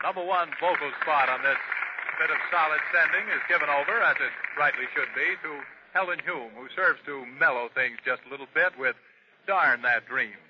number one vocal spot on this bit of solid sending is given over, as it rightly should be, to Helen Hume, who serves to mellow things just a little bit with Darn That Dream.